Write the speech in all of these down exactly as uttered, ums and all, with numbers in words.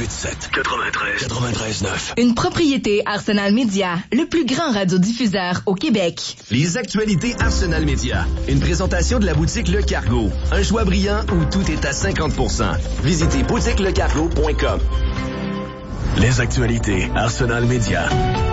quatre-vingt-huit sept, quatre-vingt-treize, quatre-vingt-treize neuf. Une propriété Arsenal Media, le plus grand radiodiffuseur au Québec. Les actualités Arsenal Media. Une présentation de la boutique Le Cargo. Un choix brillant où tout est à cinquante pour cent. Visitez boutique le cargo point com. Les actualités Arsenal Media.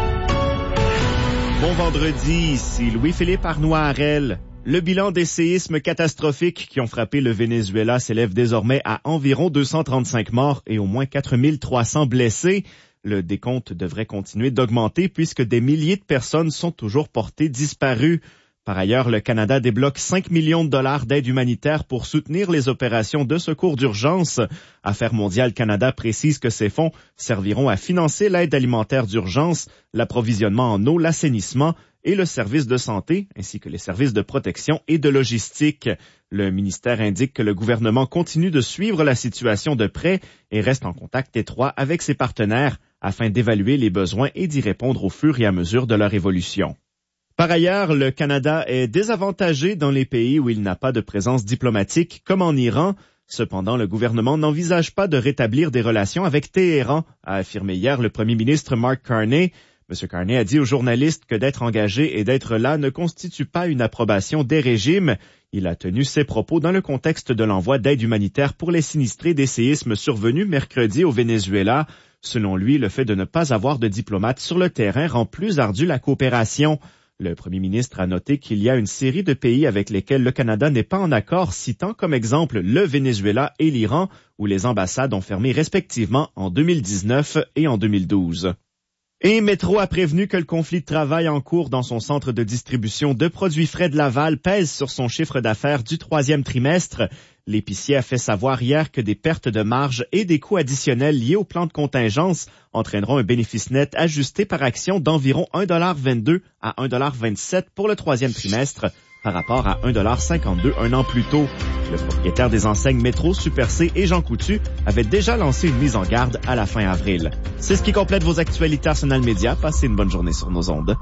Bon vendredi, ici Louis-Philippe Arnois-Harel. Le bilan des séismes catastrophiques qui ont frappé le Venezuela s'élève désormais à environ deux cent trente-cinq morts et au moins quatre mille trois cents blessés. Le décompte devrait continuer d'augmenter puisque des milliers de personnes sont toujours portées disparues. Par ailleurs, le Canada débloque cinq millions de dollars d'aide humanitaire pour soutenir les opérations de secours d'urgence. Affaires mondiales Canada précise que ces fonds serviront à financer l'aide alimentaire d'urgence, l'approvisionnement en eau, l'assainissement et le service de santé, ainsi que les services de protection et de logistique. Le ministère indique que le gouvernement continue de suivre la situation de près et reste en contact étroit avec ses partenaires afin d'évaluer les besoins et d'y répondre au fur et à mesure de leur évolution. Par ailleurs, le Canada est désavantagé dans les pays où il n'a pas de présence diplomatique, comme en Iran. Cependant, le gouvernement n'envisage pas de rétablir des relations avec Téhéran, a affirmé hier le premier ministre Mark Carney. M. Carney a dit aux journalistes que d'être engagé et d'être là ne constitue pas une approbation des régimes. Il a tenu ses propos dans le contexte de l'envoi d'aide humanitaire pour les sinistrés des séismes survenus mercredi au Venezuela. Selon lui, le fait de ne pas avoir de diplomates sur le terrain rend plus ardue la coopération. Le premier ministre a noté qu'il y a une série de pays avec lesquels le Canada n'est pas en accord, citant comme exemple le Venezuela et l'Iran, où les ambassades ont fermé respectivement en deux mille dix-neuf et en deux mille douze. Et Métro a prévenu que le conflit de travail en cours dans son centre de distribution de produits frais de Laval pèse sur son chiffre d'affaires du troisième trimestre. L'épicier a fait savoir hier que des pertes de marge et des coûts additionnels liés au plan de contingence entraîneront un bénéfice net ajusté par action d'environ un dollar vingt-deux à un dollar vingt-sept pour le troisième trimestre, par rapport à un dollar cinquante-deux un an plus tôt. Le propriétaire des enseignes Métro, Super C et Jean Coutu avait déjà lancé une mise en garde à la fin avril. C'est ce qui complète vos actualités Arsenal Media. Passez une bonne journée sur nos ondes.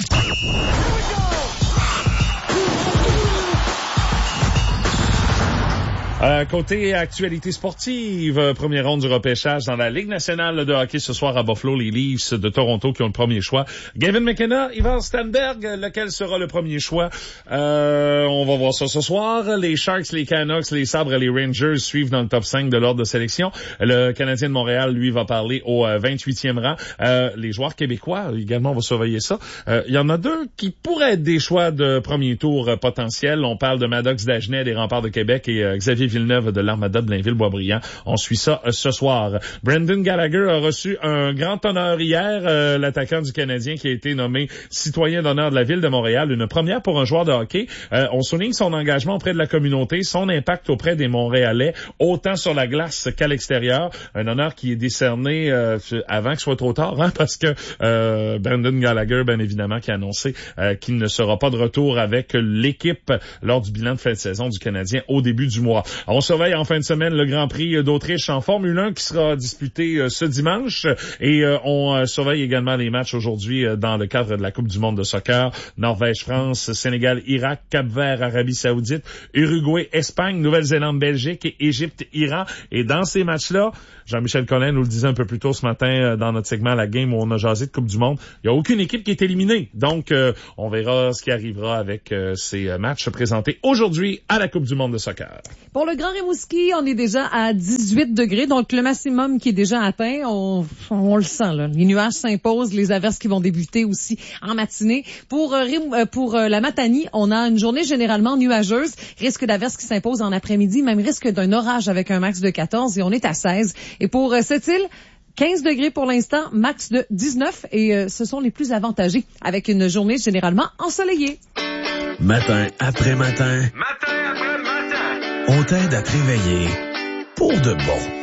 Euh, côté actualité sportive, euh, première ronde du repêchage dans la Ligue nationale de hockey ce soir à Buffalo, les Leafs de Toronto qui ont le premier choix. Gavin McKenna, Ivan Stenberg, lequel sera le premier choix? Euh, on va voir ça ce soir. Les Sharks, les Canucks, les Sabres et les Rangers suivent dans le top cinq de l'ordre de sélection. Le Canadien de Montréal, lui, va parler au euh, vingt-huitième rang. Euh, les joueurs québécois, également, on va surveiller ça. Euh, il y en a deux qui pourraient être des choix de premier tour euh, potentiels. On parle de Maddox Dagenet des Remparts de Québec et euh, Xavier Villeneuve de l'Armada de Blainville-Boisbriand. On suit ça euh, ce soir. Brendan Gallagher a reçu un grand honneur hier, euh, l'attaquant du Canadien qui a été nommé citoyen d'honneur de la Ville de Montréal. Une première pour un joueur de hockey. Euh, on souligne son engagement auprès de la communauté, son impact auprès des Montréalais, autant sur la glace qu'à l'extérieur. Un honneur qui est décerné euh, avant que ce soit trop tard, hein, parce que euh, Brendan Gallagher, bien évidemment, qui a annoncé euh, qu'il ne sera pas de retour avec l'équipe lors du bilan de fin de saison du Canadien au début du mois. On surveille en fin de semaine le Grand Prix d'Autriche en Formule un qui sera disputé euh, ce dimanche et euh, on euh, surveille également les matchs aujourd'hui euh, dans le cadre de la Coupe du monde de soccer. Norvège-France, Sénégal-Irak, Cap-Vert, Arabie Saoudite, Uruguay, Espagne, Nouvelle-Zélande, Belgique et Égypte-Iran. Et dans ces matchs-là, Jean-Michel Collin nous le disait un peu plus tôt ce matin euh, dans notre segment La Game où on a jasé de Coupe du monde. Il n'y a aucune équipe qui est éliminée. Donc, euh, on verra ce qui arrivera avec euh, ces matchs présentés aujourd'hui à la Coupe du monde de soccer. Pour le Grand Rimouski, on est déjà à dix-huit degrés, donc le maximum qui est déjà atteint, on, on le sent, là. Les nuages s'imposent, les averses qui vont débuter aussi en matinée. Pour, euh, pour euh, la Matanie, on a une journée généralement nuageuse, risque d'averses qui s'impose en après-midi, même risque d'un orage avec un max de quatorze et on est à seize. Et pour euh, cette île, quinze degrés pour l'instant, max de dix-neuf et euh, ce sont les plus avantagés avec une journée généralement ensoleillée. Matin après matin. Matin après matin. On t'aide à te réveiller pour de bon.